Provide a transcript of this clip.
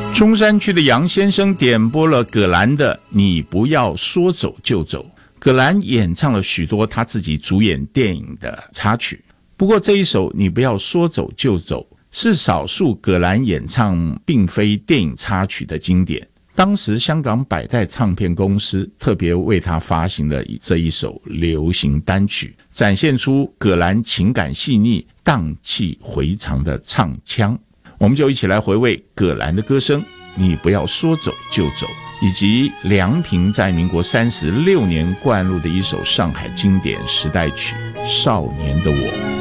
中山区的杨先生点播了葛兰的《你不要说走就走》。葛兰演唱了许多他自己主演电影的插曲，不过这一首《你不要说走就走》是少数葛兰演唱并非电影插曲的经典。当时香港百代唱片公司特别为他发行了这一首流行单曲，展现出葛兰情感细腻、荡气回肠的唱腔。我们就一起来回味葛兰的歌声《你不要说走就走》，以及梁平在民国36年灌录的一首上海经典时代曲《少年的我》。